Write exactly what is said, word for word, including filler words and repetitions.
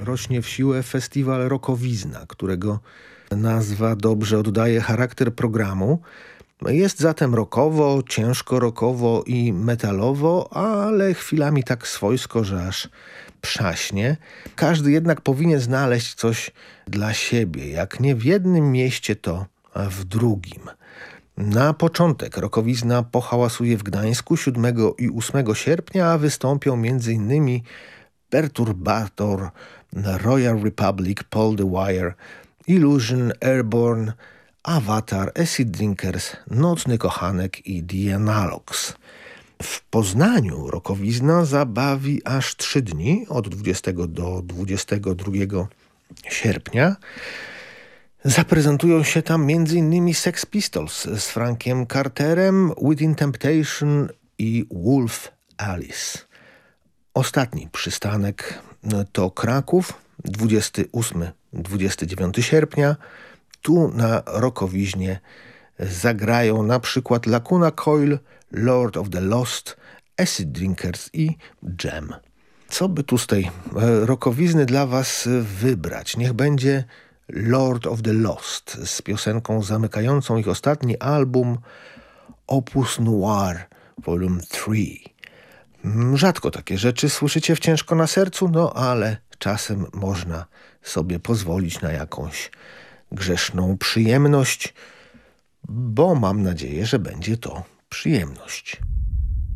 rośnie w siłę festiwal Rockowizna, którego nazwa dobrze oddaje charakter programu. Jest zatem rockowo, ciężko rockowo i metalowo, ale chwilami tak swojsko, że aż przaśnie. Każdy jednak powinien znaleźć coś dla siebie. Jak nie w jednym mieście, to w drugim. Na początek Rockowizna pohałasuje w Gdańsku siódmego i ósmego sierpnia, a wystąpią między innymi Perturbator, Royal Republic, Paul the Wire, Illusion, Airborne, Avatar, Acid Drinkers, Nocny Kochanek i The Analogs. W Poznaniu Rockowizna zabawi aż trzy dni, od dwudziestego do dwudziestego drugiego sierpnia. Zaprezentują się tam między innymi Sex Pistols z Frankiem Carterem, Within Temptation i Wolf Alice. Ostatni przystanek to Kraków, dwudziestego ósmego do dwudziestego dziewiątego sierpnia. Tu na Rockowiźnie zagrają na przykład Lacuna Coil, Lord of the Lost, Acid Drinkers i Jam. Co by tu z tej Rockowizny dla was wybrać? Niech będzie Lord of the Lost z piosenką zamykającą ich ostatni album Opus Noir Volume trzy. Rzadko takie rzeczy słyszycie w Ciężko na sercu, no ale czasem można sobie pozwolić na jakąś grzeszną przyjemność, bo mam nadzieję, że będzie to przyjemność.